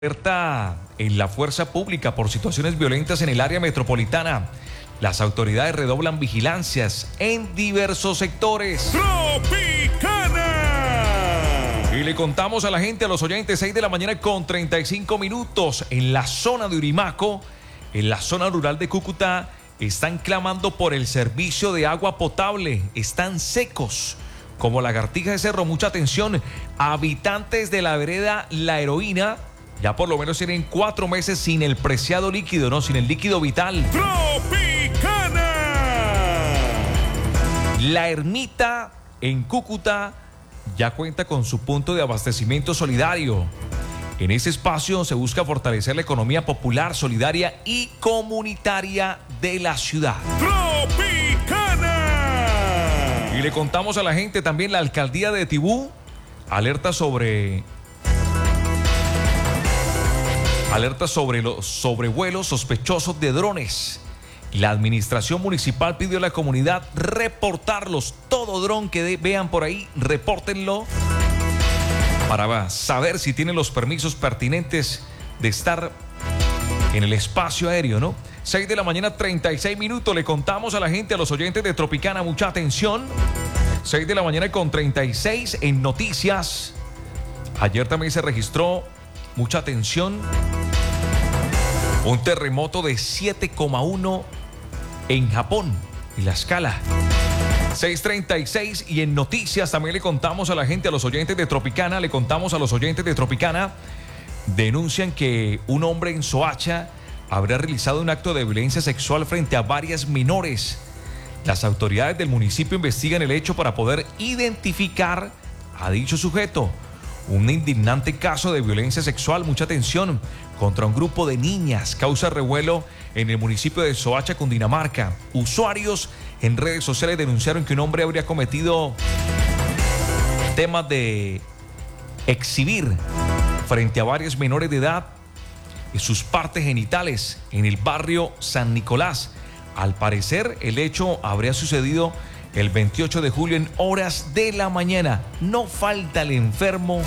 Alerta en la fuerza pública por situaciones violentas en el área metropolitana. Las autoridades redoblan vigilancias en diversos sectores. ¡Tropicana! Y le contamos a la gente, a los oyentes, 6 de la mañana con 35 minutos. En la zona de Urimaco, en la zona rural de Cúcuta, están clamando por el servicio de agua potable. Están secos como lagartija de cerro. Mucha atención, habitantes de la vereda La Heroína. Ya por lo menos tienen 4 meses sin el preciado líquido, ¿no? Sin el líquido vital. ¡Tropicana! La Ermita en Cúcuta ya cuenta con su punto de abastecimiento solidario. En ese espacio se busca fortalecer la economía popular, solidaria y comunitaria de la ciudad. ¡Tropicana! Y le contamos a la gente también, la alcaldía de Tibú alerta sobre los sobrevuelos sospechosos de drones. La administración municipal pidió a la comunidad reportarlos. Todo dron que vean por ahí, repórtenlo para saber si tienen los permisos pertinentes de estar en el espacio aéreo, ¿no? 6 de la mañana, 36 minutos. Le contamos a la gente, a los oyentes de Tropicana, mucha atención. 6 de la mañana con 36 en noticias. Ayer también se registró, mucha atención, un terremoto de 7,1 en Japón, y la escala 6:36. Y en noticias también le contamos a la gente, a los oyentes de Tropicana, denuncian que un hombre en Soacha habría realizado un acto de violencia sexual frente a varias menores. Las autoridades del municipio investigan el hecho para poder identificar a dicho sujeto. Un indignante caso de violencia sexual, mucha atención, contra un grupo de niñas causa revuelo en el municipio de Soacha, Cundinamarca. Usuarios en redes sociales denunciaron que un hombre habría cometido temas de exhibir frente a varias menores de edad sus partes genitales en el barrio San Nicolás. Al parecer, el hecho habría sucedido el 28 de julio en horas de la mañana. No falta el enfermo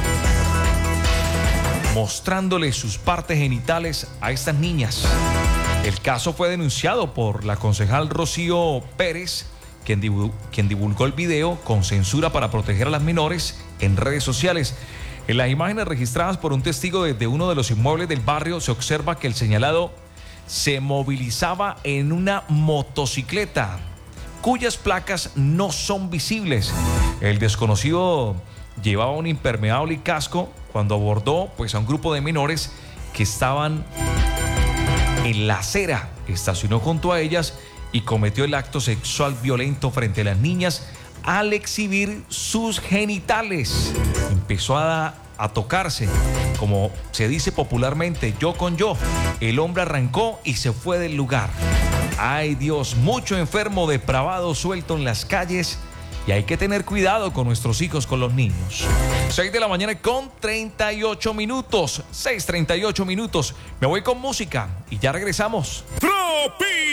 mostrándole sus partes genitales a estas niñas. El caso fue denunciado por la concejal Rocío Pérez, quien divulgó el video con censura para proteger a las menores en redes sociales. En las imágenes registradas por un testigo desde uno de los inmuebles del barrio se observa que el señalado se movilizaba en una motocicleta cuyas placas no son visibles. El desconocido llevaba un impermeable y casco cuando abordó a un grupo de menores que estaban en la acera. Estacionó junto a ellas y cometió el acto sexual violento frente a las niñas al exhibir sus genitales. Empezó a tocarse, como se dice popularmente, yo con yo. El hombre arrancó y se fue del lugar. Ay Dios, mucho enfermo depravado suelto en las calles y hay que tener cuidado con nuestros hijos, con los niños. 6 de la mañana con 38 minutos. 6:38 minutos. Me voy con música y ya regresamos.